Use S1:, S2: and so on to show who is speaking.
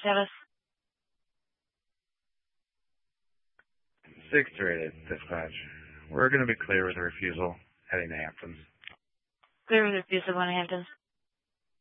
S1: status?
S2: 638 dispatch. We're going to be clear with a refusal heading to Hamptons.
S1: Clear with refusal going to Hamptons.